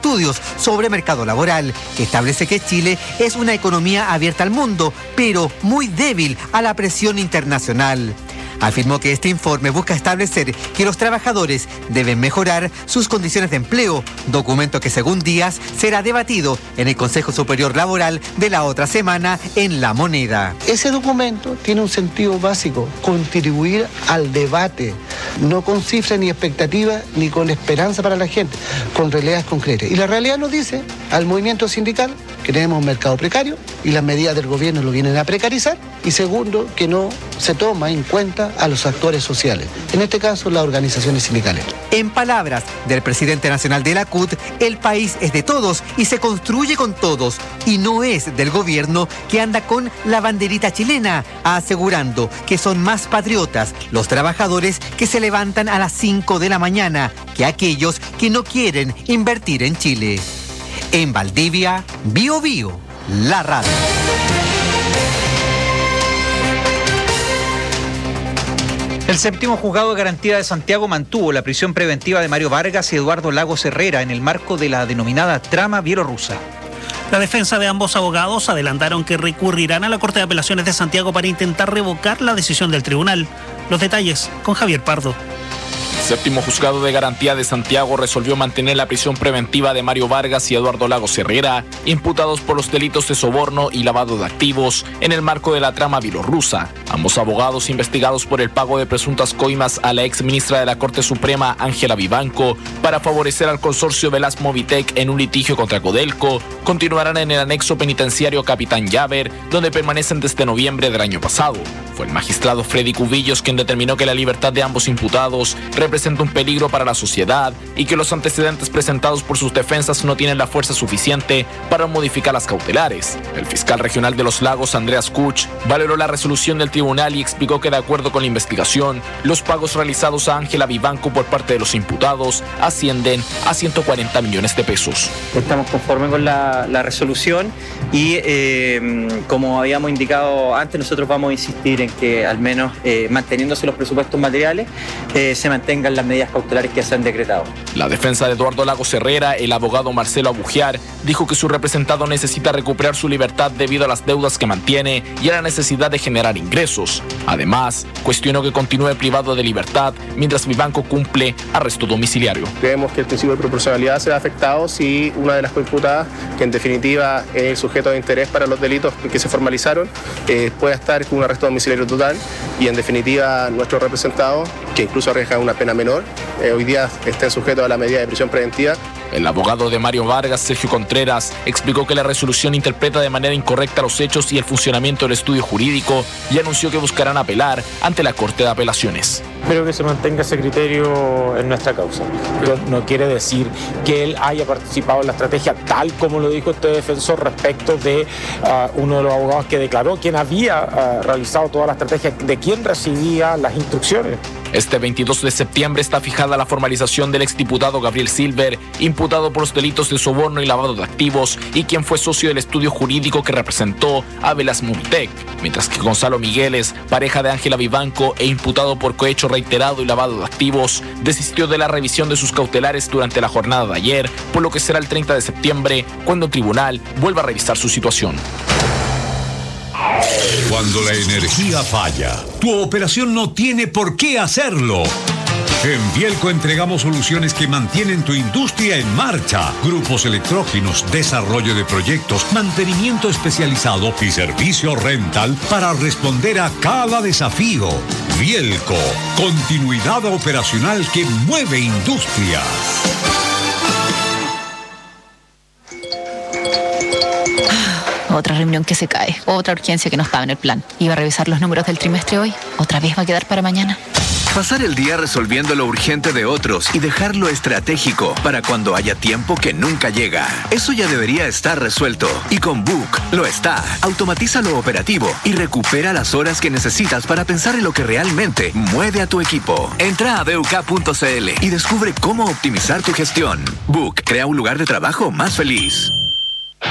estudios sobre mercado laboral, que establece que Chile es una economía abierta al mundo, pero muy débil a la presión internacional. Afirmó que este informe busca establecer que los trabajadores deben mejorar sus condiciones de empleo, documento que según Díaz será debatido en el Consejo Superior Laboral de la otra semana en La Moneda. Ese documento tiene un sentido básico: contribuir al debate, no con cifras ni expectativas ni con esperanza para la gente, con realidades concretas. Y la realidad nos dice al movimiento sindical que tenemos un mercado precario y las medidas del gobierno lo vienen a precarizar, y segundo, que no se toma en cuenta a los actores sociales, en este caso las organizaciones sindicales. En palabras del presidente nacional de la CUT, el país es de todos y se construye con todos, y no es del gobierno que anda con la banderita chilena, asegurando que son más patriotas los trabajadores que se levantan a las 5 de la mañana que aquellos que no quieren invertir en Chile. En Valdivia, Bío Bío, la radio. El séptimo juzgado de garantía de Santiago mantuvo la prisión preventiva de Mario Vargas y Eduardo Lagos Herrera en el marco de la denominada trama bielorrusa. La defensa de ambos abogados adelantaron que recurrirán a la Corte de Apelaciones de Santiago para intentar revocar la decisión del tribunal. Los detalles con Javier Pardo. El séptimo juzgado de garantía de Santiago resolvió mantener la prisión preventiva de Mario Vargas y Eduardo Lagos Herrera, imputados por los delitos de soborno y lavado de activos en el marco de la trama bielorrusa. Ambos abogados, investigados por el pago de presuntas coimas a la ex ministra de la Corte Suprema, Ángela Vivanco, para favorecer al consorcio Velas Movitec en un litigio contra Codelco, continuarán en el anexo penitenciario Capitán Llaver, donde permanecen desde noviembre del año pasado. Fue el magistrado Freddy Cubillos quien determinó que la libertad de ambos imputados representa un peligro para la sociedad y que los antecedentes presentados por sus defensas no tienen la fuerza suficiente para modificar las cautelares. El fiscal regional de Los Lagos, Andreas Kuch, valoró la resolución del tribunal y explicó que de acuerdo con la investigación, los pagos realizados a Ángela Vivanco por parte de los imputados ascienden a 140 millones de pesos. Estamos conformes con la resolución y como habíamos indicado antes, nosotros vamos a insistir en que al menos manteniéndose los presupuestos materiales se mantengan las medidas cautelares que se han decretado. La defensa de Eduardo Lagos Herrera, el abogado Marcelo Abugiar, dijo que su representado necesita recuperar su libertad debido a las deudas que mantiene y a la necesidad de generar ingresos. Además, cuestionó que continúe privado de libertad mientras Vivanco cumple arresto domiciliario. Creemos que el principio de proporcionalidad será afectado si una de las coimputadas, que en definitiva es el sujeto de interés para los delitos que se formalizaron, pueda estar con un arresto domiciliario total, y en definitiva nuestro representado, que incluso arriesga una pena menor, hoy día estén sujetos a la medida de prisión preventiva. El abogado de Mario Vargas, Sergio Contreras, explicó que la resolución interpreta de manera incorrecta los hechos y el funcionamiento del estudio jurídico y anunció que buscarán apelar ante la Corte de Apelaciones. Espero que se mantenga ese criterio en nuestra causa. Pero no quiere decir que él haya participado en la estrategia tal como lo dijo este defensor respecto de uno de los abogados que declaró quien había realizado toda la estrategia, de quién recibía las instrucciones. Este 22 de septiembre está fijada la formalización del exdiputado Gabriel Silver, imputado por los delitos de soborno y lavado de activos y quien fue socio del estudio jurídico que representó a Velas Movitec, mientras que Gonzalo Migueles, pareja de Ángela Vivanco e imputado por cohecho reiterado y lavado de activos, desistió de la revisión de sus cautelares durante la jornada de ayer, por lo que será el 30 de septiembre cuando el tribunal vuelva a revisar su situación. Cuando la energía falla, tu operación no tiene por qué hacerlo. En Bielco entregamos soluciones que mantienen tu industria en marcha. Grupos electrógenos, desarrollo de proyectos, mantenimiento especializado y servicio rental para responder a cada desafío. Bielco, continuidad operacional que mueve industrias. Otra reunión que se cae, otra urgencia que no estaba en el plan. Iba a revisar los números del trimestre hoy, otra vez va a quedar para mañana. Pasar el día resolviendo lo urgente de otros y dejar lo estratégico para cuando haya tiempo que nunca llega. Eso ya debería estar resuelto. Y con Book lo está. Automatiza lo operativo y recupera las horas que necesitas para pensar en lo que realmente mueve a tu equipo. Entra a BUK.cl y descubre cómo optimizar tu gestión. Book crea un lugar de trabajo más feliz.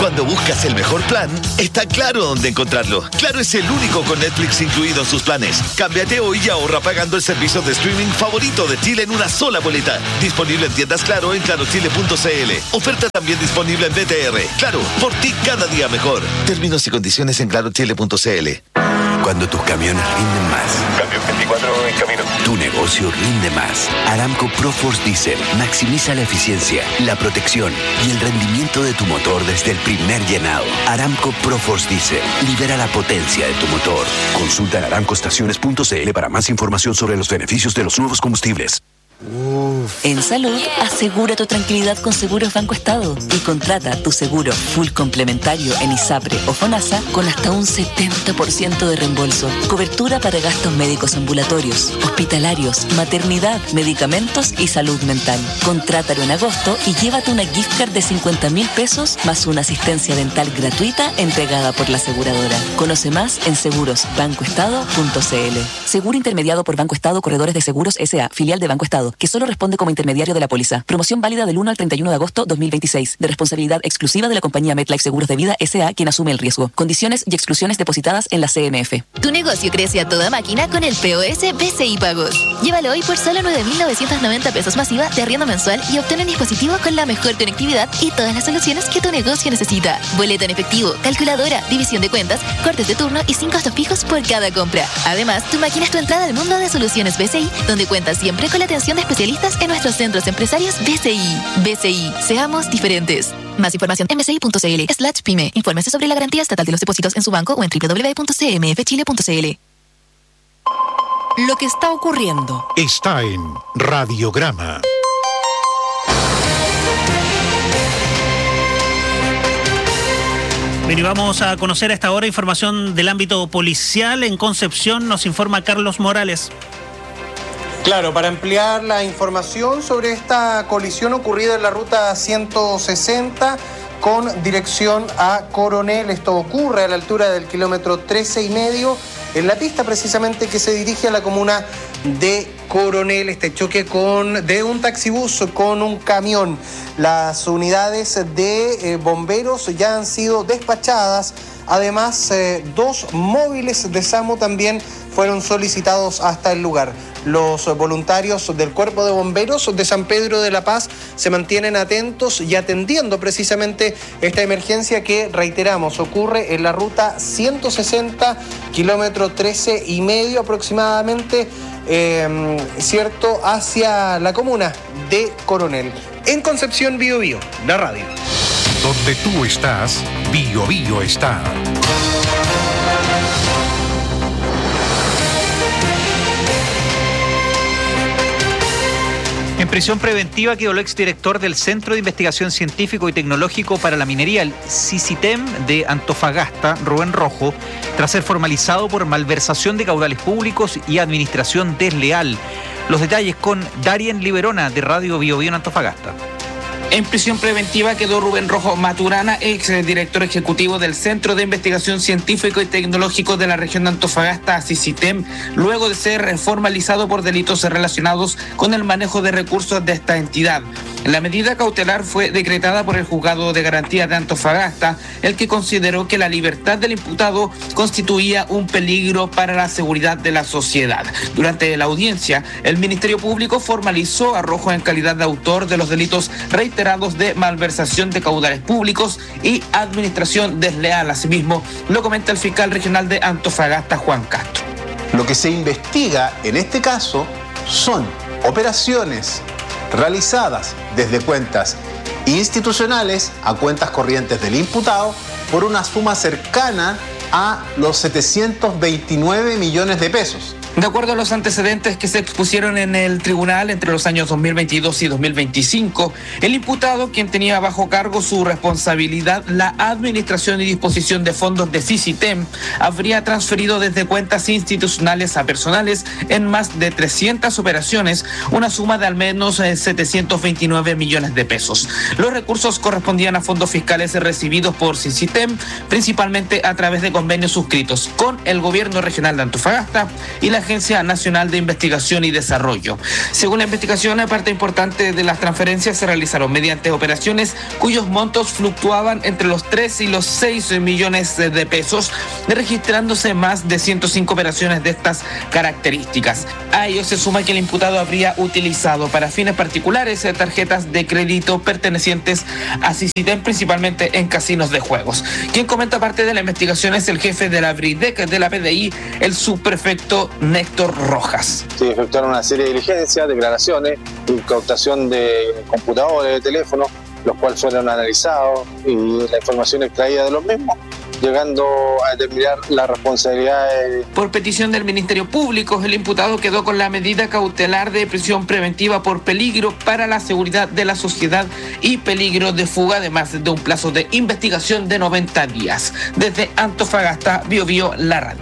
Cuando buscas el mejor plan, está Claro dónde encontrarlo. Claro es el único con Netflix incluido en sus planes. Cámbiate hoy y ahorra pagando el servicio de streaming favorito de Chile en una sola boleta. Disponible en tiendas Claro en clarochile.cl. Oferta también disponible en BTR. Claro, por ti cada día mejor. Términos y condiciones en clarochile.cl. Cuando tus camiones rinden más. Cambio 24 en camino. Tu negocio rinde más. Aramco ProForce Diesel maximiza la eficiencia, la protección y el rendimiento de tu motor desde el primer llenado. Aramco ProForce Diesel libera la potencia de tu motor. Consulta en aramcoestaciones.cl para más información sobre los beneficios de los nuevos combustibles. En salud, asegura tu tranquilidad con Seguros Banco Estado y contrata tu seguro full complementario en ISAPRE o FONASA con hasta un 70% de reembolso. Cobertura para gastos médicos ambulatorios, hospitalarios, maternidad, medicamentos y salud mental. Contrátalo en agosto y llévate una gift card de 50.000 pesos más una asistencia dental gratuita entregada por la aseguradora. Conoce más en segurosbancoestado.cl. Seguro intermediado por Banco Estado Corredores de Seguros S.A., filial de Banco Estado, que solo responde como intermediario de la póliza. Promoción válida del 1 al 31 de agosto 2026. De responsabilidad exclusiva de la compañía MetLife Seguros de Vida S.A., quien asume el riesgo. Condiciones y exclusiones depositadas en la CMF. Tu negocio crece a toda máquina con el POS BCI Pagos. Llévalo hoy por solo 9.990 pesos masiva de arriendo mensual y obtén un dispositivo con la mejor conectividad y todas las soluciones que tu negocio necesita. Boleta en efectivo, calculadora, división de cuentas, cortes de turno y sin costos fijos por cada compra. Además, tu máquina es tu entrada al mundo de soluciones BCI, donde cuentas siempre con la atención de especialistas en nuestros centros empresarios BCI. BCI, seamos diferentes. Más información en bci.cl/pyme. Infórmese sobre la garantía estatal de los depósitos en su banco o en www.cmfchile.cl. Lo que está ocurriendo está en Radiograma. Bien, y vamos a conocer a esta hora información del ámbito policial. En Concepción nos informa Carlos Morales. Claro, para ampliar la información sobre esta colisión ocurrida en la ruta 160 con dirección a Coronel. Esto ocurre a la altura del kilómetro 13,5, en la pista precisamente que se dirige a la comuna de Coronel. Este choque de un taxibús con un camión. Las unidades de bomberos ya han sido despachadas. Además, 2 móviles de SAMU también fueron solicitados hasta el lugar. Los voluntarios del Cuerpo de Bomberos de San Pedro de la Paz se mantienen atentos y atendiendo precisamente esta emergencia que, reiteramos, ocurre en la ruta 160, kilómetro 13,5 aproximadamente, ¿cierto?, hacia la comuna de Coronel. En Concepción, Bío Bío, la radio. Donde tú estás, Bío Bío está. En prisión preventiva quedó el exdirector del Centro de Investigación Científico y Tecnológico para la Minería, el CICITEM de Antofagasta, Rubén Rojo, tras ser formalizado por malversación de caudales públicos y administración desleal. Los detalles con Darien Liberona de Radio Bío Bío en Antofagasta. En prisión preventiva quedó Rubén Rojo Maturana, ex director ejecutivo del Centro de Investigación Científico y Tecnológico de la región de Antofagasta, CICITEM, luego de ser formalizado por delitos relacionados con el manejo de recursos de esta entidad. La medida cautelar fue decretada por el Juzgado de Garantía de Antofagasta, el que consideró que la libertad del imputado constituía un peligro para la seguridad de la sociedad. Durante la audiencia, el Ministerio Público formalizó a Rojo en calidad de autor de los delitos reiterados de malversación de caudales públicos y administración desleal. Asimismo, lo comenta el fiscal regional de Antofagasta, Juan Castro. Lo que se investiga en este caso son operaciones realizadas desde cuentas institucionales a cuentas corrientes del imputado por una suma cercana a los 729 millones de pesos. De acuerdo a los antecedentes que se expusieron en el tribunal entre los años 2022 y 2025, el imputado, quien tenía bajo cargo su responsabilidad la administración y disposición de fondos de CICITEM, habría transferido desde cuentas institucionales a personales en más de 300 operaciones, una suma de al menos 729 millones de pesos. Los recursos correspondían a fondos fiscales recibidos por CICITEM, principalmente a través de convenios suscritos con el gobierno regional de Antofagasta y la Agencia Nacional de Investigación y Desarrollo. Según la investigación, parte importante de las transferencias se realizaron mediante operaciones cuyos montos fluctuaban entre los 3 y los 6 millones de pesos, registrándose más de 105 operaciones de estas características. A ello se suma que el imputado habría utilizado para fines particulares tarjetas de crédito pertenecientes a Sisitem, principalmente en casinos de juegos. Quien comenta parte de la investigación es el jefe de la BRIDEC de la PDI, el subprefecto Néctor Rojas. Se efectuaron una serie de diligencias, declaraciones, incautación de computadores, de teléfonos, los cuales fueron analizados y la información extraída de los mismos, llegando a determinar la responsabilidad. Por petición del Ministerio Público, el imputado quedó con la medida cautelar de prisión preventiva por peligro para la seguridad de la sociedad y peligro de fuga, además de un plazo de investigación de 90 días. Desde Antofagasta, BioBio, la radio.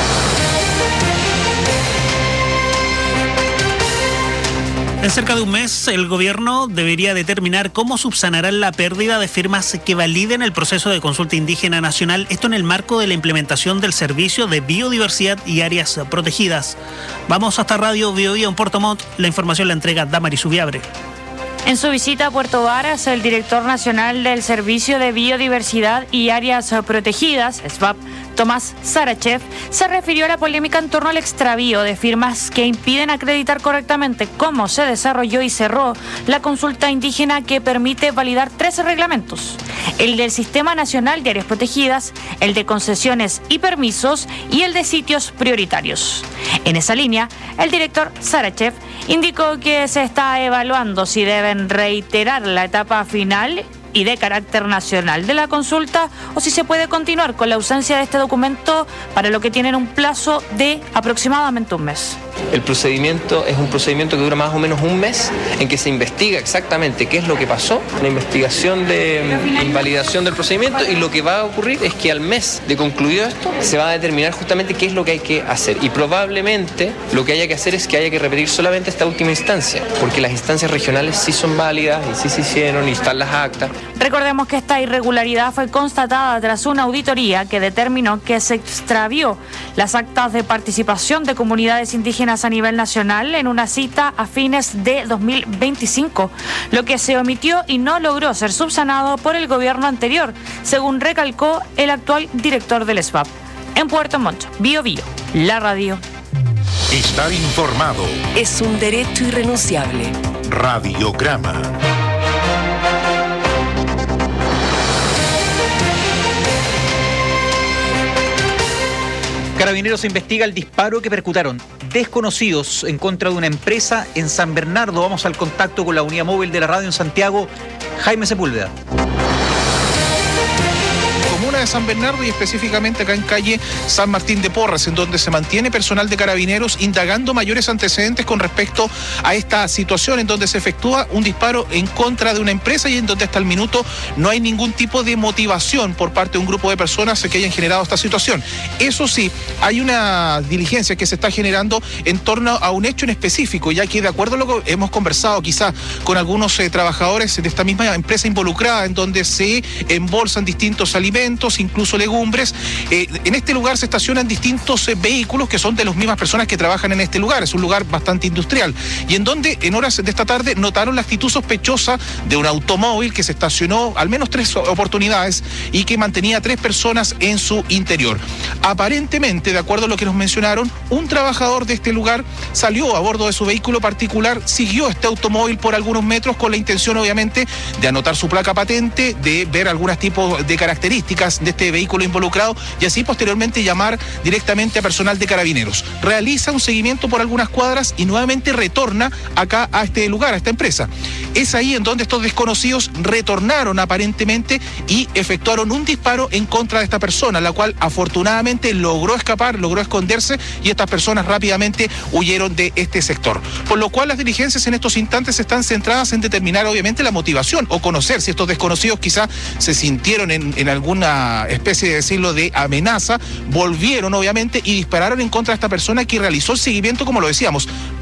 En cerca de un mes, el gobierno debería determinar cómo subsanarán la pérdida de firmas que validen el proceso de consulta indígena nacional, esto en el marco de la implementación del servicio de biodiversidad y áreas protegidas. Vamos hasta Radio BioBio en Puerto Montt. La información la entrega Damaris Subiabre. En su visita a Puerto Varas, el director nacional del Servicio de Biodiversidad y Áreas Protegidas, SBAP, Tomás Sarachev, se refirió a la polémica en torno al extravío de firmas que impiden acreditar correctamente cómo se desarrolló y cerró la consulta indígena que permite validar 13 reglamentos: el del Sistema Nacional de Áreas Protegidas, el de concesiones y permisos y el de sitios prioritarios. En esa línea, el director Sarachev indicó que se está evaluando si deben reiterar la etapa final y de carácter nacional de la consulta o si se puede continuar con la ausencia de este documento, para lo que tienen un plazo de aproximadamente un mes. El procedimiento es un procedimiento que dura más o menos un mes, en que se investiga exactamente qué es lo que pasó, la investigación de invalidación del procedimiento, y lo que va a ocurrir es que al mes de concluido esto se va a determinar justamente qué es lo que hay que hacer, y probablemente lo que haya que hacer es que haya que repetir solamente esta última instancia, porque las instancias regionales sí son válidas y sí se hicieron y están las actas. Recordemos que esta irregularidad fue constatada tras una auditoría que determinó que se extravió las actas de participación de comunidades indígenas a nivel nacional en una cita a fines de 2025, lo que se omitió y no logró ser subsanado por el gobierno anterior, según recalcó el actual director del SBAP. En Puerto Montt, BioBio, la radio. Estar informado es un derecho irrenunciable. Radiograma. Carabineros investiga el disparo que percutaron desconocidos en contra de una empresa en San Bernardo. Vamos al contacto con la unidad móvil de la radio en Santiago, Jaime Sepúlveda. De San Bernardo y específicamente acá en calle San Martín de Porres, en donde se mantiene personal de Carabineros indagando mayores antecedentes con respecto a esta situación, en donde se efectúa un disparo en contra de una empresa y en donde hasta el minuto no hay ningún tipo de motivación por parte de un grupo de personas que hayan generado esta situación. Eso sí, hay una diligencia que se está generando en torno a un hecho en específico, ya que de acuerdo a lo que hemos conversado quizás con algunos trabajadores de esta misma empresa involucrada, en donde se embolsan distintos alimentos, incluso legumbres. En este lugar se estacionan distintos vehículos que son de las mismas personas que trabajan en este lugar. Es un lugar bastante industrial, y en donde en horas de esta tarde notaron la actitud sospechosa de un automóvil que se estacionó al menos 3 oportunidades y que mantenía 3 personas en su interior. Aparentemente, de acuerdo a lo que nos mencionaron, un trabajador de este lugar salió a bordo de su vehículo particular, siguió este automóvil por algunos metros con la intención obviamente de anotar su placa patente, de ver algunos tipos de características de este vehículo involucrado y así posteriormente llamar directamente a personal de Carabineros. Realiza un seguimiento por algunas cuadras y nuevamente retorna acá a este lugar, a esta empresa. Es ahí en donde estos desconocidos retornaron aparentemente y efectuaron un disparo en contra de esta persona, la cual afortunadamente logró escapar, logró esconderse, y estas personas rápidamente huyeron de este sector. Por lo cual las diligencias en estos instantes están centradas en determinar obviamente la motivación o conocer si estos desconocidos quizá se sintieron en alguna especie de decirlo de amenaza, volvieron obviamente y dispararon en contra de esta persona que realizó el seguimiento, como lo decíamos,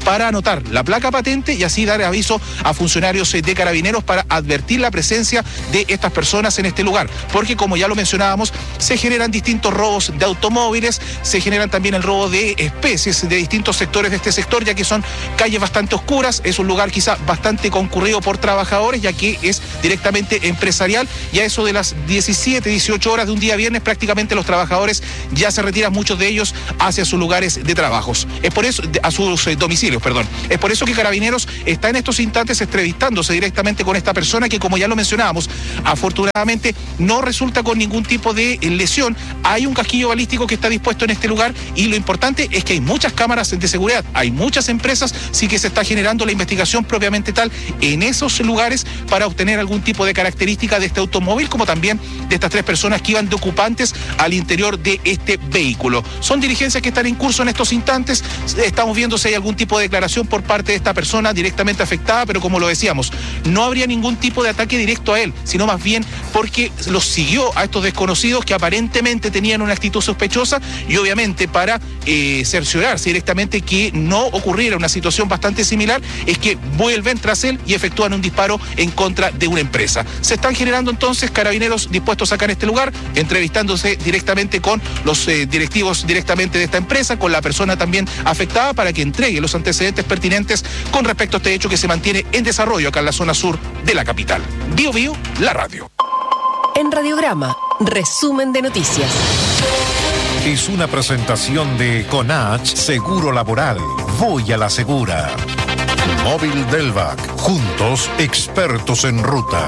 para anotar la placa patente y así dar aviso a funcionarios de Carabineros para advertir la presencia de estas personas en este lugar, porque como ya lo mencionábamos, se generan distintos robos de automóviles, se generan también el robo de especies de distintos sectores de este sector, ya que son calles bastante oscuras, es un lugar quizá bastante concurrido por trabajadores, ya que es directamente empresarial, y a eso de las 17, 18 horas de un día viernes prácticamente los trabajadores ya se retiran, muchos de ellos hacia sus lugares de trabajos, es por eso, a sus domicilios, perdón. Es por eso que Carabineros está en estos instantes entrevistándose directamente con esta persona que, como ya lo mencionábamos, afortunadamente no resulta con ningún tipo de lesión. Hay un casquillo balístico que está dispuesto en este lugar y lo importante es que hay muchas cámaras de seguridad, hay muchas empresas, sí que se está generando la investigación propiamente tal en esos lugares para obtener algún tipo de característica de este automóvil, como también de estas 3 personas que iban de ocupantes al interior de este vehículo. Son diligencias que están en curso en estos instantes, estamos viendo si hay algún tipo de declaración por parte de esta persona directamente afectada, pero como lo decíamos, no habría ningún tipo de ataque directo a él, sino más bien porque los siguió a estos desconocidos que aparentemente tenían una actitud sospechosa y obviamente para cerciorarse directamente que no ocurriera una situación bastante similar, es que vuelven tras él y efectúan un disparo en contra de una empresa. Se están generando entonces Carabineros dispuestos a sacar este lugar, entrevistándose directamente con los directivos directamente de esta empresa, con la persona también afectada para que entregue los antecedentes pertinentes con respecto a este hecho que se mantiene en desarrollo acá en la zona sur de la capital. Bio Bio, la radio. En Radiograma, resumen de noticias. Es una presentación de Conach Seguro Laboral. Voy a la segura. Móvil Delvac. Juntos, expertos en ruta.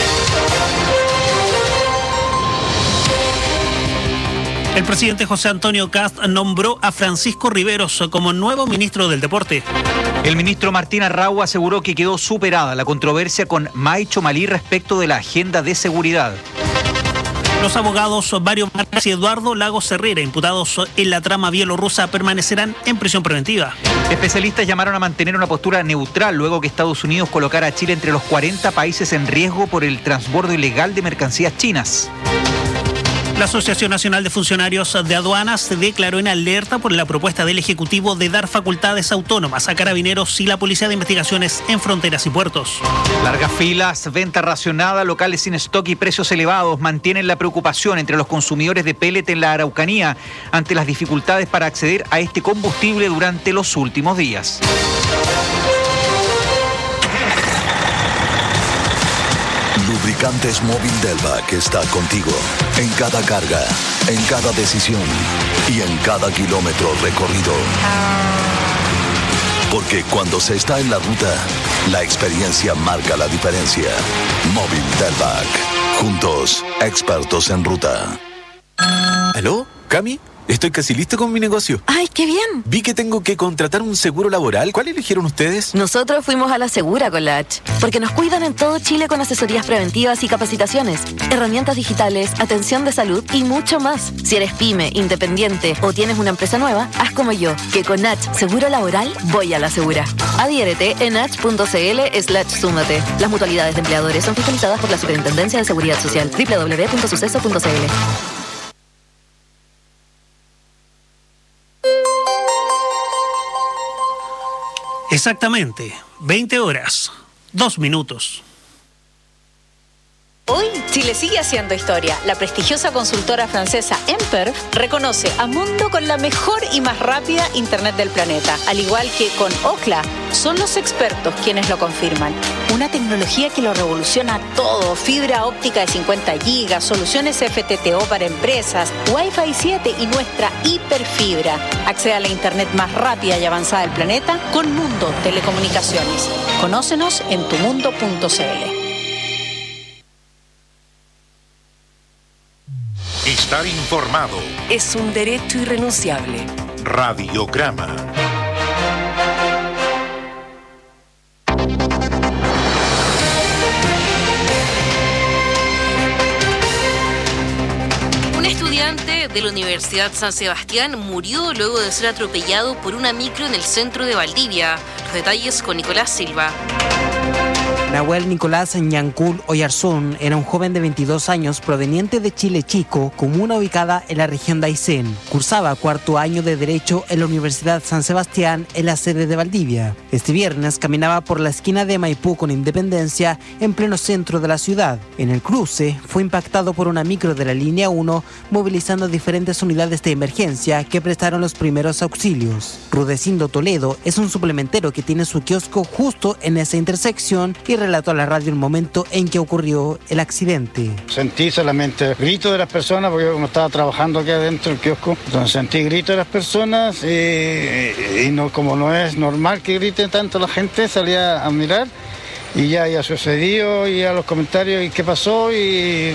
El presidente José Antonio Kast nombró a Francisco Riveros como nuevo ministro del Deporte. El ministro Martín Arrau aseguró que quedó superada la controversia con Maicho Malí respecto de la agenda de seguridad. Los abogados Mario Marcas y Eduardo Lagos Herrera, imputados en la trama bielorrusa, permanecerán en prisión preventiva. Especialistas llamaron a mantener una postura neutral luego que Estados Unidos colocara a Chile entre los 40 países en riesgo por el transbordo ilegal de mercancías chinas. La Asociación Nacional de Funcionarios de Aduanas se declaró en alerta por la propuesta del Ejecutivo de dar facultades autónomas a Carabineros y la Policía de Investigaciones en fronteras y puertos. Largas filas, venta racionada, locales sin stock y precios elevados mantienen la preocupación entre los consumidores de pellet en la Araucanía ante las dificultades para acceder a este combustible durante los últimos días. Lubricantes Móvil Delvac está contigo en cada carga, en cada decisión y en cada kilómetro recorrido. Porque cuando se está en la ruta, la experiencia marca la diferencia. Móvil Delvac. Juntos, expertos en ruta. ¿Aló? ¿Cami? Estoy casi listo con mi negocio. ¡Ay, qué bien! Vi que tengo que contratar un seguro laboral. ¿Cuál eligieron ustedes? Nosotros fuimos a la Segura con la H, porque nos cuidan en todo Chile con asesorías preventivas y capacitaciones, herramientas digitales, atención de salud y mucho más. Si eres pyme, independiente o tienes una empresa nueva, haz como yo, que con H Seguro Laboral voy a la Segura. Adhiérete en h.cl/súmate. Las mutualidades de empleadores son fiscalizadas por la Superintendencia de Seguridad Social. www.suceso.cl. Exactamente, 20 horas, 2 minutos. Hoy, Chile sigue haciendo historia. La prestigiosa consultora francesa Emper reconoce a Mundo con la mejor y más rápida Internet del planeta. Al igual que con Ookla, son los expertos quienes lo confirman. Una tecnología que lo revoluciona todo. Fibra óptica de 50 gigas, soluciones FTTO para empresas, Wi-Fi 7 y nuestra hiperfibra. Accede a la Internet más rápida y avanzada del planeta con Mundo Telecomunicaciones. Conócenos en tumundo.cl. Estar informado es un derecho irrenunciable. Radiograma. Un estudiante de la Universidad San Sebastián murió luego de ser atropellado por una micro en el centro de Valdivia. Los detalles con Nicolás Silva. Nahuel Nicolás Ñancul Oyarzún era un joven de 22 años proveniente de Chile Chico, comuna ubicada en la región de Aysén. Cursaba cuarto año de Derecho en la Universidad San Sebastián, en la sede de Valdivia. Este viernes caminaba por la esquina de Maipú con Independencia, en pleno centro de la ciudad. En el cruce fue impactado por una micro de la línea 1, movilizando diferentes unidades de emergencia que prestaron los primeros auxilios. Rudecindo Toledo es un suplementero que tiene su kiosco justo en esa intersección y relató a la radio el momento en que ocurrió el accidente. Sentí solamente gritos de las personas porque uno estaba trabajando aquí adentro del kiosco. Entonces sentí gritos de las personas y no, como no es normal que grite tanto la gente, salí a mirar y ya sucedió y a los comentarios y qué pasó y